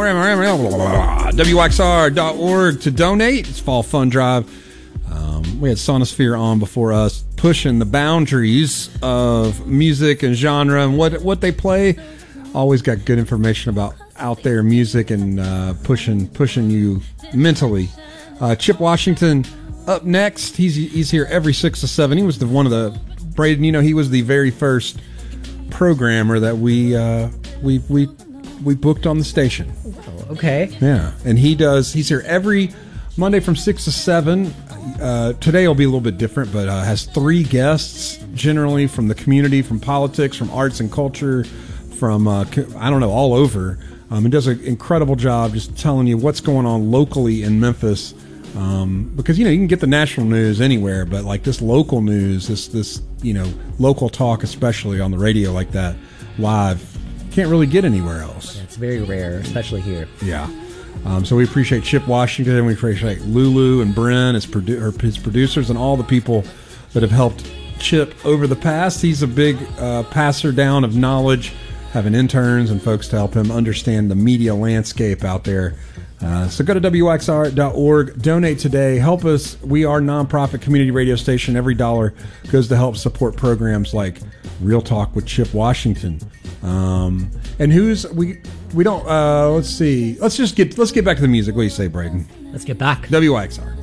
WXR.org to donate. It's Fall Fun Drive. We had Sonosphere on before us, pushing the boundaries of music and genre and what they play. Always got good information about out there music and pushing you mentally. Chip Washington up next. He's here every 6 to 7. He was Braden. You know, he was the very first programmer that we booked on the station. Okay. Yeah, and he's here every Monday from 6 to 7. Today will be a little bit different, but has 3 guests, generally from the community, from politics, from arts and culture, from, all over. And does an incredible job just telling you what's going on locally in Memphis. Because, you can get the national news anywhere, but like this local news, this local talk, especially on the radio like that, live, can't really get anywhere else. Yeah, it's very rare, especially here. Yeah. So we appreciate Chip Washington, and we appreciate Lulu and Bren, his producers, and all the people that have helped Chip over the past. He's a big passer down of knowledge, having interns and folks to help him understand the media landscape out there. So go to WXR.org, donate today, help us. We are a nonprofit community radio station. Every dollar goes to help support programs like Real Talk with Chip Washington. And let's see. Let's get back to the music. What do you say, Braden? Let's get back. WXR.